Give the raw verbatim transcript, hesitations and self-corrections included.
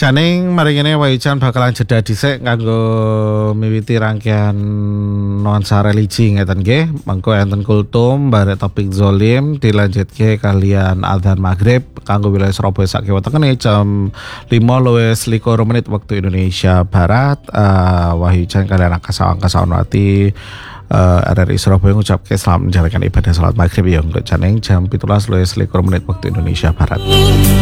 Janing mari ngene Wahijan bakalan jeda dhisik kanggo miwiti rangkaian nuansa religi ngeten nggih. Mengko enten kultum barek topik zolim dilanjutke kalian adzan maghrib kanggo wilayah Surabaya sak kiwa tekene jam lima lewes selikur menit waktu Indonesia Barat. Uh, Wahijan kalian kasawan-kasawan wati uh, R R I Surabaya ngucapke selamat menjalankan ibadah salat maghrib ya untuk janing jam pitulas lewes selikur menit waktu Indonesia Barat.